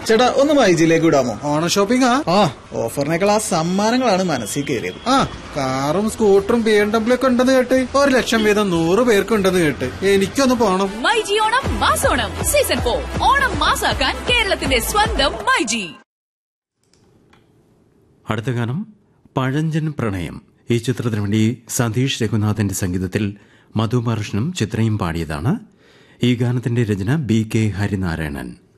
ചേട്ടാ ഒന്ന് മൈജിയിലേക്ക് വിടാമോ? ഓണ ഷോപ്പിംഗ് ഓഫറിനേക്കാൾ ആ സമ്മാനങ്ങളാണ് മനസ്സിൽ കയറിയത്. കാറും സ്കൂട്ടറും BMW ഒക്കെ ഉണ്ടെന്ന് കേട്ട് 1,00,000 വീതം 100 പേർക്ക് ഉണ്ടെന്ന് കേട്ട് എനിക്കൊന്ന് പോണം. മൈജി ഓണം മാസോണം സീസൺ 4 ഓണം മാസാക്കാൻ കേരളത്തിന്റെ സ്വന്തം മൈജി. അടുത്ത ഗാനം പഴഞ്ചൻ പ്രണയം. ഈ ചിത്രത്തിന് വേണ്ടി സതീഷ് രഘുനാഥിന്റെ സംഗീതത്തിൽ മധു ബാലകൃഷ്ണനും ചിത്രയും പാടിയതാണ്. ഈ ഗാനത്തിന്റെ രചന BK ഹരിനാരായണൻ.